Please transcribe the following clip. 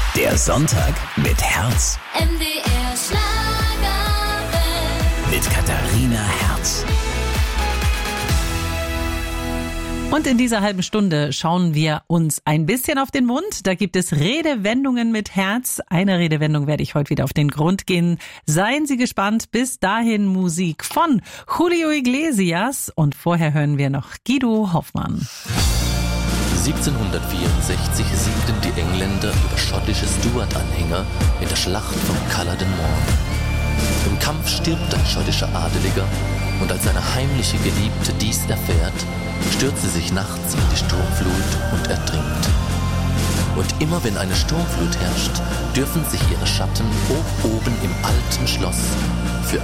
Der Sonntag mit Herz. MDR Schlagerwelt. Mit Katharina Herz. Und in dieser halben Stunde schauen wir uns ein bisschen auf den Mund. Da gibt es Redewendungen mit Herz. Eine Redewendung werde ich heute wieder auf den Grund gehen. Seien Sie gespannt. Bis dahin Musik von Julio Iglesias. Und vorher hören wir noch Guido Hoffmann. 1764 siegten die Engländer über schottische Stuart-Anhänger in der Schlacht von Culloden Moor. Im Kampf stirbt ein schottischer Adeliger und als seine heimliche Geliebte dies erfährt, stürzt sie sich nachts in die Sturmflut und ertrinkt. Und immer wenn eine Sturmflut herrscht, dürfen sich ihre Schatten oben im alten Schloss